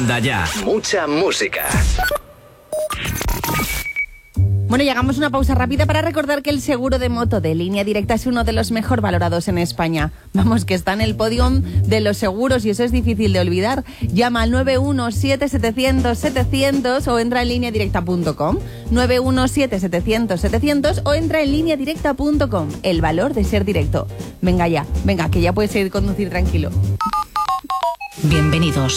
Manda ya. Mucha música. Bueno, llegamos a una pausa rápida para recordar que el seguro de moto de Línea Directa es uno de los mejor valorados en España. Vamos, que está en el podium de los seguros y eso es difícil de olvidar. Llama al 917-700-700 o entra en lineadirecta.com. 917-700-700 o entra en lineadirecta.com. El valor de ser directo. Venga ya, venga, que ya puedes ir conducir tranquilo. Bienvenidos.